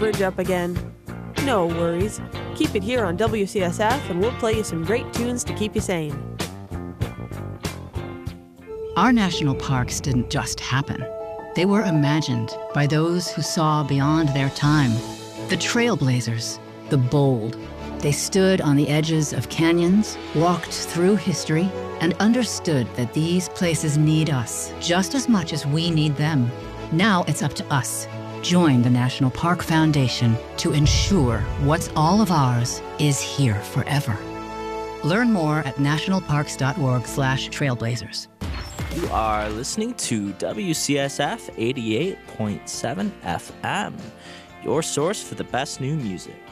bridge up again. No worries. Keep it here on WCSF and we'll play you some great tunes to keep you sane. Our national parks didn't just happen. They were imagined by those who saw beyond their time. The trailblazers, the bold. They stood on the edges of canyons, walked through history, and understood that these places need us just as much as we need them. Now it's up to us. Join the National Park Foundation to ensure what's all of ours is here forever. Learn more at nationalparks.org/trailblazers. You are listening to WCSF 88.7 FM, your source for the best new music.